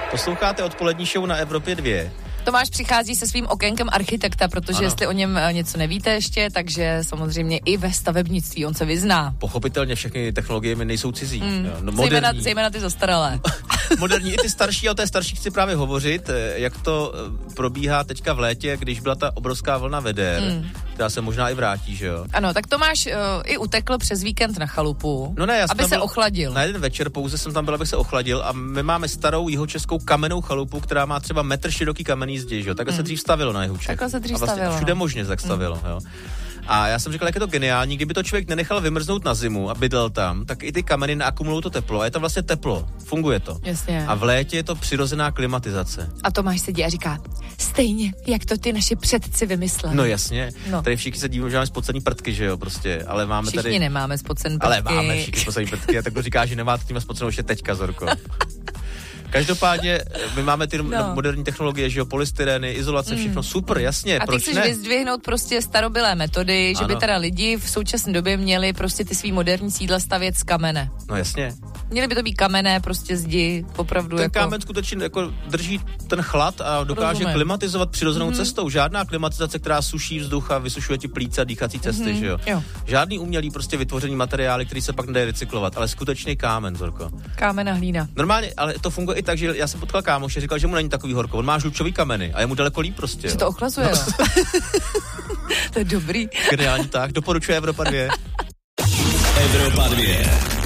Posloucháte odpolední show na Evropě 2. Tomáš přichází se svým okénkem architekta, protože jestli o něm něco nevíte ještě, takže samozřejmě i ve stavebnictví on se vyzná. Pochopitelně všechny technologie mi nejsou cizí. No, zejména ty zastaralé. Moderní i ty starší, o té starší chci právě hovořit, jak to probíhá teďka v létě, když byla ta obrovská vlna veder, která se možná i vrátí, že jo? Ano, tak Tomáš i utekl přes víkend na chalupu, no ne, aby se ochladil. Na jeden večer pouze jsem tam byl, abych se ochladil a my máme starou jihočeskou kamennou chalupu, která má třeba metr široký kamenný zdi, že jo? Takhle se dřív stavilo na jihu Čech. Takhle se dřív a vlastně všude možně tak stavilo, jo? A já jsem říkal, jak je to geniální, kdyby to člověk nenechal vymrznout na zimu a bydlel tam, tak i ty kameny naakumulují to teplo a je to vlastně teplo, funguje to. Jasně. A v létě je to přirozená klimatizace. A Tomáš sedí a říká, stejně, jak to ty naši předci vymysleli. No jasně, tady všichni se dívají, že máme spocený prdky, že jo, prostě, ale máme všichni tady... nemáme spocený prdky. Ale máme všichni spocený prdky a tak to říká, že nemáte tím spocenou ještě teďka, Zorko. Každopádně my máme ty moderní technologie, že jo, polystyreny, izolace, všechno super, jasně, a proč ty chceš ne? vyzdvihnout prostě starobylé metody, že by teda lidi v současné době měli prostě ty svý moderní sídla stavět z kamene. No jasně. Měly by to být kamenné prostě zdi, opravdu ten jako... kámen skutečně jako drží ten chlad a dokáže klimatizovat přirozenou cestou. Žádná klimatizace, která suší vzduch a vysušuje ti plíce a dýchací cesty, že jo? Žádný umělý prostě vytvoření materiály, který se pak nedá recyklovat, ale skutečný kámen, Zorko. Kámen a hlína. Normálně, ale to funguje i tak, že já jsem potkal kámoše, říkal, že mu není takový horko. On má žlučový kameny a je mu daleko líp prostě. Že to ochlazuje, To je dobrý. Geniální tak, doporučuje Evropa 2. Evropa 2.